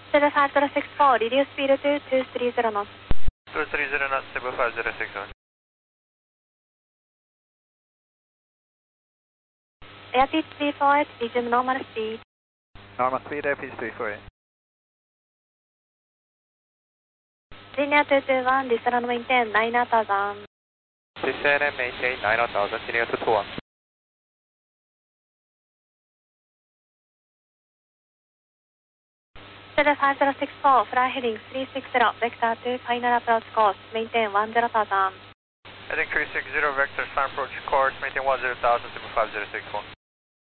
5064, reduce speed to 230 knots. 230 knots, 75061. Airspeed 348, resume normal speed. Normal speed, airspeed 348. Linear 221, descend and maintain 9000. Descend and maintain 9000, linear 221. Cedar 5064, fly heading 360, vector to final approach course, maintain 10,000. Heading 360, vector, final approach course, maintain 10,000, 75061.